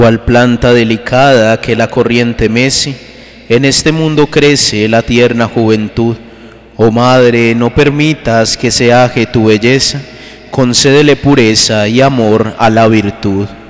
Cual planta delicada que la corriente mece, en este mundo crece la tierna juventud. Oh Madre, no permitas que se aje tu belleza, concédele pureza y amor a la virtud.